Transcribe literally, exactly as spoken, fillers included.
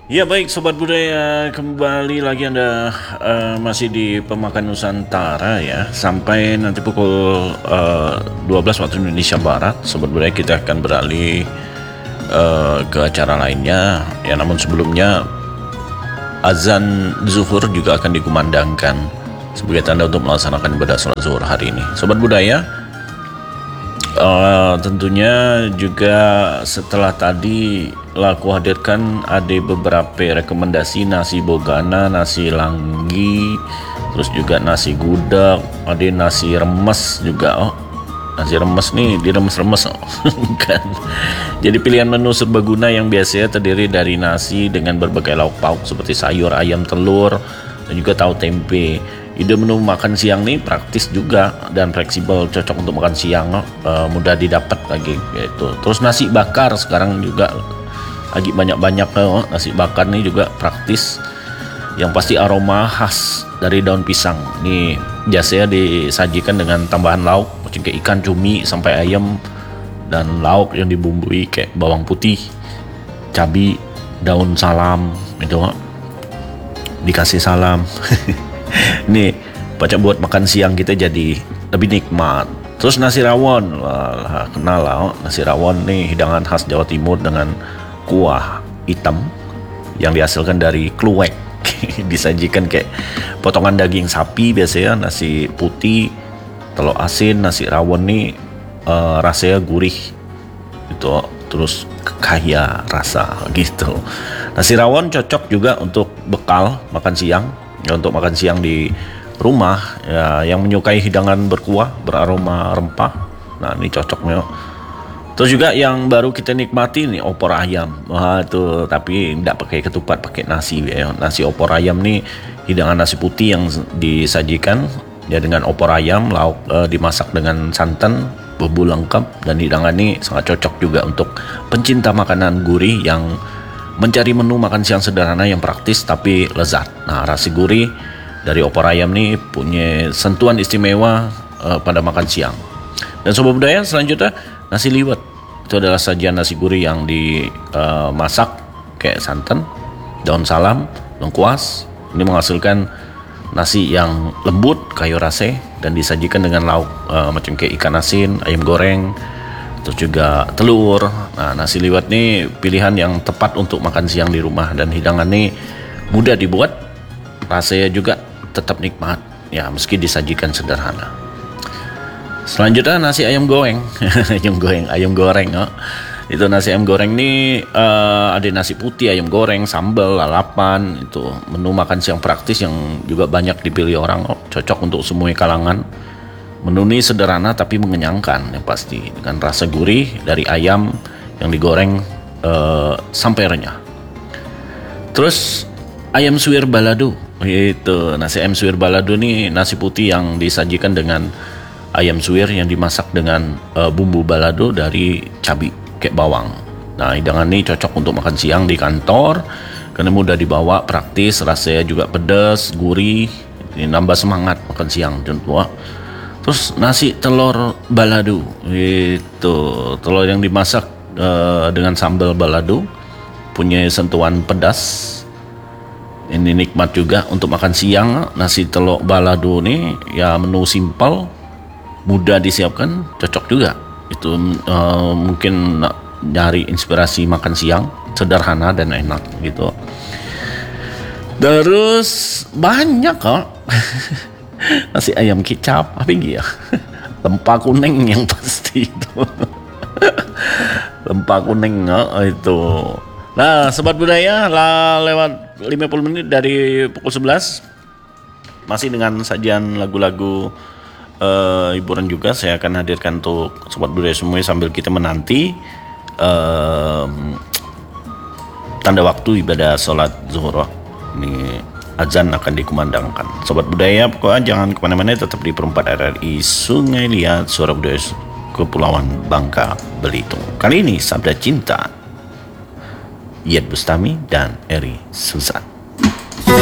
Ya baik Sobat Budaya, kembali lagi Anda uh, masih di Pemakan Nusantara ya. Sampai nanti pukul uh, dua belas waktu Indonesia Barat, Sobat Budaya kita akan beralih uh, ke acara lainnya ya. Namun sebelumnya azan zuhur juga akan dikumandangkan sebagai tanda untuk melaksanakan ibadah sholat zuhur hari ini. Sobat Budaya, Uh, tentunya juga setelah tadi laku hadirkan ada beberapa rekomendasi nasi bogana, nasi langgi, terus juga nasi gudeg, ada nasi remes juga. Oh, nasi remes nih diremes-remes oh. Bukan. Jadi pilihan menu serbaguna yang biasanya terdiri dari nasi dengan berbagai lauk pauk seperti sayur, ayam, telur, dan juga tahu tempe. Ide menu makan siang nih praktis juga dan fleksibel, cocok untuk makan siang, uh, mudah didapat lagi gitu. Terus nasi bakar sekarang juga lagi banyak-banyak uh, nasi bakar nih juga praktis. Yang pasti aroma khas dari daun pisang. Nih biasanya disajikan dengan tambahan lauk, kayak ikan, cumi, sampai ayam, dan lauk yang dibumbui kayak bawang putih, cabai, daun salam itu. Dikasih salam. Ini baca buat makan siang kita jadi lebih nikmat. Terus nasi rawon, wah kenal lah oh. Nasi rawon nih hidangan khas Jawa Timur dengan kuah hitam yang dihasilkan dari kluwek. Disajikan kayak potongan daging sapi biasanya, nasi putih, telur asin, nasi rawon nih uh, rasanya gurih itu, terus kaya rasa gitu. Nasi rawon cocok juga untuk bekal makan siang. Ya, untuk makan siang di rumah ya, yang menyukai hidangan berkuah beraroma rempah, nah ini cocok nih. Terus juga yang baru kita nikmati nih opor ayam. Wah itu tapi tidak pakai ketupat, pakai nasi ya. Nasi opor ayam nih hidangan nasi putih yang disajikan ya dengan opor ayam, lauk eh, dimasak dengan santan, bumbu lengkap, dan hidangan ini sangat cocok juga untuk pencinta makanan gurih yang mencari menu makan siang sederhana yang praktis tapi lezat. Nah, rasa gurih dari opor ayam nih punya sentuhan istimewa uh, pada makan siang. Dan Sobat Budaya, selanjutnya nasi liwet. Itu adalah sajian nasi gurih yang dimasak uh, kayak santan, daun salam, lengkuas. Ini menghasilkan nasi yang lembut, kayu rasa, dan disajikan dengan lauk uh, macam kayak ikan asin, ayam goreng, terus juga telur. Nah, nasi liwet nih pilihan yang tepat untuk makan siang di rumah, dan hidangan nih mudah dibuat, rasanya juga tetap nikmat ya meski disajikan sederhana. Selanjutnya nasi ayam goreng. ayam goreng, ayam goreng oh. Itu nasi ayam goreng nih uh, ada nasi putih, ayam goreng, sambal, lalapan. Itu menu makan siang praktis yang juga banyak dipilih orang oh. Cocok untuk semua kalangan. Menu ini sederhana tapi mengenyangkan yang pasti, dengan rasa gurih dari ayam yang digoreng uh, sampai renyah. Terus ayam suwir balado, itu nasi ayam suwir balado nih nasi putih yang disajikan dengan ayam suwir yang dimasak dengan uh, bumbu balado dari cabai kayak bawang. Nah, hidangan ini cocok untuk makan siang di kantor karena mudah dibawa, praktis, rasanya juga pedas, gurih, ini nambah semangat makan siang dan tua. Terus nasi telur balado, itu telur yang dimasak uh, dengan sambal balado, punya sentuhan pedas. Ini nikmat juga untuk makan siang. Nasi telur balado nih ya menu simpel, mudah disiapkan, cocok juga. Itu uh, mungkin nyari inspirasi makan siang sederhana dan enak gitu. Terus banyak kok. Nasi ayam kicap apa ya? Lempa kuning yang pasti itu. Lempa kuning oh, itu. Nah, Sobat Budaya, lah lewat lima puluh menit dari pukul sebelas masih dengan sajian lagu-lagu uh, hiburan juga saya akan hadirkan untuk Sobat Budaya semua sambil kita menanti uh, tanda waktu ibadah sholat zuhur. Ini azan akan dikumandangkan. Sobat Budaya, pokoknya jangan kemana-mana, tetap di Perempat R R I Sungai Liat, Suara Budaya Kepulauan Bangka Belitung. Kali ini Sabda Cinta, Iyeth Bustami dan Eri Suzan.